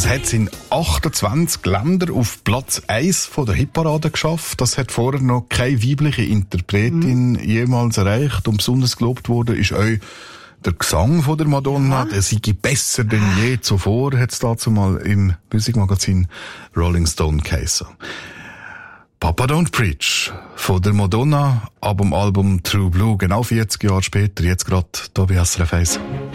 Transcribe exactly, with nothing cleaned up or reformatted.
Es hat es in achtundzwanzig Ländern auf Platz eins von der Hitparade geschafft. Das hat vorher noch keine weibliche Interpretin mhm. jemals erreicht. Und besonders gelobt worden ist auch der Gesang von der Madonna. Ja. Der sei besser denn je zuvor, hat es dazu mal im Musikmagazin Rolling Stone geheißen. Papa Don't Preach von der Madonna ab dem Album True Blue. Genau vierzig Jahre später, jetzt gerade hier bei S R F eins.